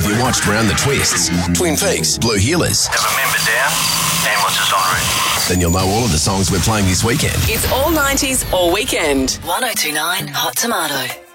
If you watched Round the Twists, Twin Peaks, Blue Heelers, Have a member down, ambulance is en route. then you'll know all of the songs we're playing this weekend. It's all 90s all weekend. 1029 Hot Tomato.